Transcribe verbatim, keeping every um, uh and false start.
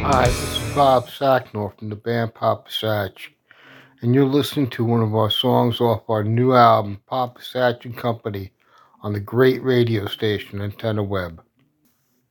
Hi, this is Bob Sacknor from the band Papa Satch, and you're listening to one of our songs off our new album, Papa Satch and Company, on the great radio station Antenna Web.